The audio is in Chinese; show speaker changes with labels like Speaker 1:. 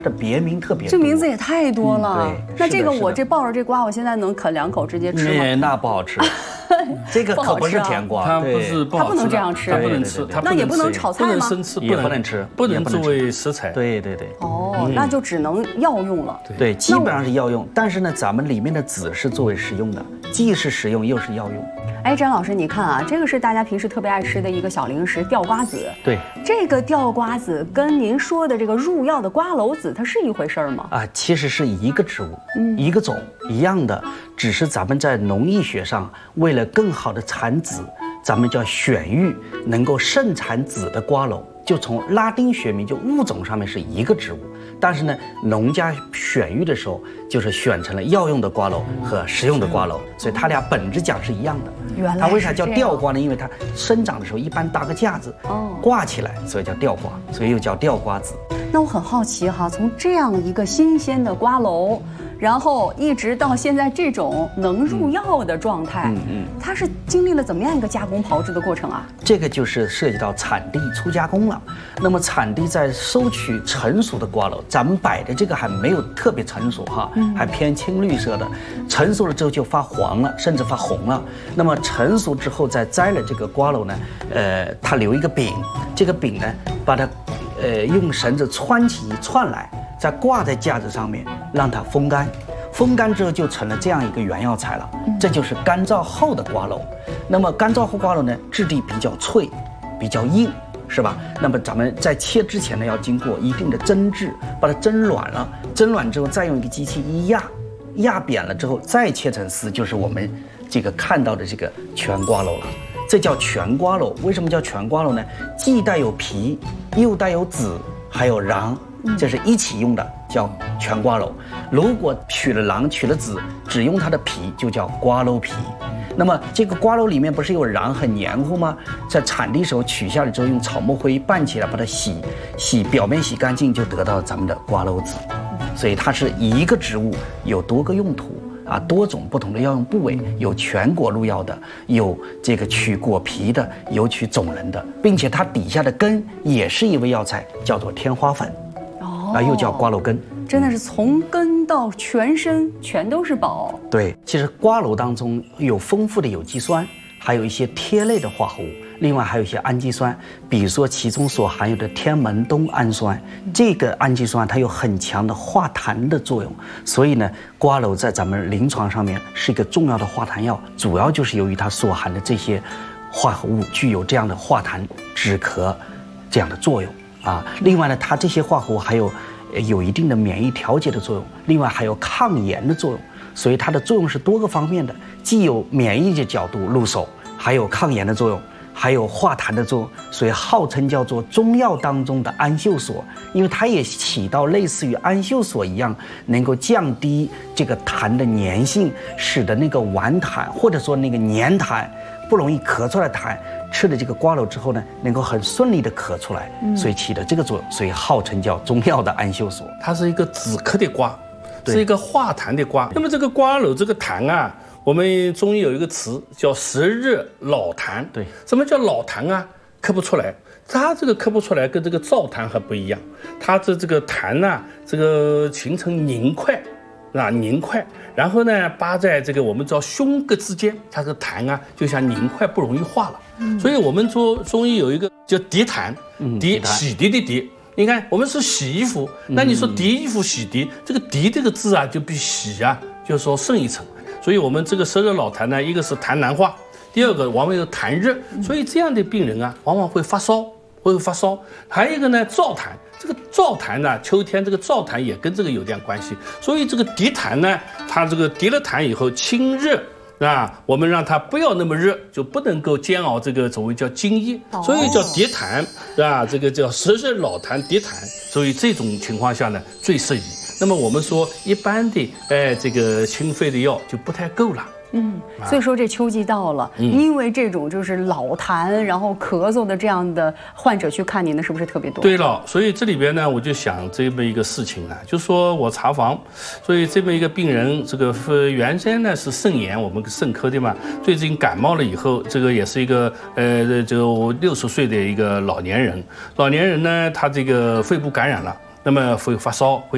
Speaker 1: 这别名特别多，
Speaker 2: 这名字也太多了。
Speaker 1: 对，
Speaker 2: 那这个我这抱着这瓜，我现在能啃2口直接吃吗？
Speaker 1: 那不好吃，这个可不是甜瓜，
Speaker 3: 它不是不好吃，
Speaker 2: 它不能这样吃，
Speaker 3: 它不能吃，
Speaker 2: 那也不能炒菜吗？
Speaker 3: 不能生吃，
Speaker 1: 也不能吃，
Speaker 3: 不能作为食材。
Speaker 1: 对。
Speaker 2: 哦，那就只能药用了。
Speaker 1: 对，基本上是药用，但是呢，咱们里面的籽是作为食用的，既是食用又是药用。
Speaker 2: 哎，詹老师，你看啊，这个是大家平时特别爱吃的一个小零食——吊瓜子。
Speaker 1: 对，
Speaker 2: 这个吊瓜子跟您说的这个入药的瓜蒌子，它是一回事吗？
Speaker 1: 啊，其实是一个植物，一个种一样的，只是咱们在农艺学上，为了更好的产籽，咱们叫选育能够盛产籽的瓜蒌，就从拉丁学名就物种上面是一个植物，但是呢，农家选育的时候就是选成了药用的瓜蒌和食用的瓜蒌，所以它俩本质讲是一样的。
Speaker 2: 原来
Speaker 1: 它为啥叫吊瓜呢？因为它生长的时候一般搭个架子，挂起来，所以叫吊瓜，所以又叫吊瓜子。
Speaker 2: 那我很好奇哈，从这样一个新鲜的瓜蒌，然后一直到现在这种能入药的状态，它是经历了怎么样一个加工炮制的过程啊？
Speaker 1: 这个就是涉及到产地初加工了。那么产地在收取成熟的瓜蒌，咱们摆的这个还没有特别成熟哈，还偏青绿色的，成熟了之后就发黄了，甚至发红了。那么成熟之后再摘了这个瓜蒌呢，它留一个柄，这个柄呢把它用绳子穿起一串来，再挂在架子上面，让它风干。风干之后就成了这样一个原药材了，这就是干燥后的瓜蒌。那么干燥后瓜蒌呢，质地比较脆，比较硬，是吧？那么咱们在切之前呢，要经过一定的蒸制，把它蒸软了，蒸软之后再用一个机器一压，压扁了之后再切成丝，就是我们这个看到的这个全瓜蒌了。这叫全瓜蒌。为什么叫全瓜蒌呢？既带有皮，又带有籽，还有瓤，这是一起用的，叫全瓜蒌。如果取了瓤，取了籽，只用它的皮，就叫瓜蒌皮。那么这个瓜蒌里面不是有瓤很黏糊吗？在产地时候取下来之后，用草木灰拌起来，把它洗表面洗干净，就得到咱们的瓜蒌籽。所以它是一个植物，有多个用途。多种不同的药用部位，有全果入药的，有这个取果皮的，有取种仁的，并且它底下的根也是一味药材，叫做天花粉，又叫瓜蒌根。
Speaker 2: 真的是从根到全身全都是宝。
Speaker 1: 对，其实瓜蒌当中有丰富的有机酸，还有一些萜类的化合物，另外还有一些氨基酸，比如说其中所含有的天门冬氨酸，这个氨基酸它有很强的化痰的作用，所以呢，瓜蒌在咱们临床上面是一个重要的化痰药，主要就是由于它所含的这些化合物具有这样的化痰止咳这样的作用啊。另外呢，它这些化合物还有一定的免疫调节的作用，另外还有抗炎的作用，所以它的作用是多个方面的，既有免疫的角度入手，还有抗炎的作用，还有化痰的作用，所以号称叫做中药当中的氨溴锁，因为它也起到类似于氨溴锁一样，能够降低这个痰的粘性，使得那个顽痰或者说那个黏痰不容易咳出来的痰，吃了这个瓜蒌之后呢，能够很顺利的咳出来，所以起的这个作用，所以号称叫中药的氨溴锁。
Speaker 3: 它是一个止咳的瓜，是一个化痰的瓜。那么这个瓜蒌这个痰啊，我们中医有一个词叫食热老痰。
Speaker 1: 对，
Speaker 3: 什么叫老痰啊？咳不出来。它这个咳不出来，跟这个燥痰还不一样。它这个痰呢，这个形成凝块。凝块，然后呢，扒在这个我们叫胸膈之间，它这个痰啊，就像凝块，不容易化了。所以我们说中医有一个叫涤痰，涤洗涤的涤。你看，我们是洗衣服，那你说涤衣服洗涤，这个涤这个字啊，就比洗啊，就是说胜一层。所以我们这个湿热老痰呢，一个是痰难化，第二个往往有痰热，所以这样的病人啊，往往会发烧。还有一个呢，燥痰。这个燥痰呢，秋天这个燥痰也跟这个有点关系，所以这个涤痰呢，它这个涤了痰以后清热我们让它不要那么热，就不能够煎熬这个所谓叫津液，所以叫涤痰这个叫湿热老痰涤痰，所以这种情况下呢最适宜。那么我们说一般的这个清肺的药就不太够了。
Speaker 2: 所以说这秋季到了，因为这种就是老痰，然后咳嗽的这样的患者去看您的是不是特别多？
Speaker 3: 对了，所以这里边呢，我就想这么一个事情啊，就说我查房，所以这么一个病人，这个原先呢是肾炎，我们肾科的嘛，最近感冒了以后，这个也是一个就60岁的一个老年人呢，他这个肺部感染了，那么会发烧会。